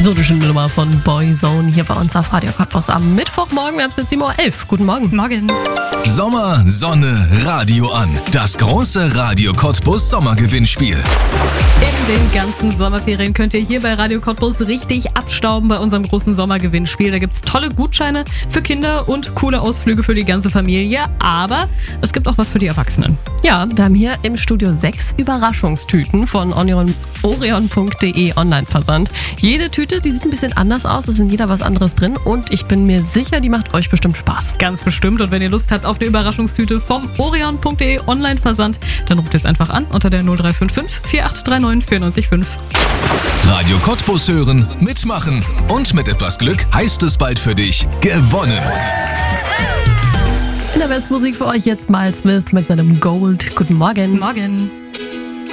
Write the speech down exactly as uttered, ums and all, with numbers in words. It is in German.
So eine schöne Nummer von Boyzone hier bei uns auf Radio Cottbus am Mittwochmorgen. Wir haben es jetzt sieben Uhr elf. Guten Morgen. Morgen. Sommer, Sonne, Radio an. Das große Radio Cottbus Sommergewinnspiel. In den ganzen Sommerferien könnt ihr hier bei Radio Cottbus richtig abstauben bei unserem großen Sommergewinnspiel. Da gibt's tolle Gutscheine für Kinder und coole Ausflüge für die ganze Familie. Aber es gibt auch was für die Erwachsenen. Ja, wir haben hier im Studio sechs Überraschungstüten von orion punkt de Online-Versand. Jede Tüte, die sieht ein bisschen anders aus, es ist in jeder was anderes drin und ich bin mir sicher, die macht euch bestimmt Spaß. Ganz bestimmt. Und wenn ihr Lust habt auf eine Überraschungstüte vom orion punkt de Online-Versand, dann ruft jetzt einfach an unter der null drei fünf fünf vier acht drei neun vier neun fünf. Radio Cottbus hören, mitmachen und mit etwas Glück heißt es bald für dich gewonnen. In der Bestmusik für euch jetzt Miles Smith mit seinem Gold. Guten Morgen. Morgen.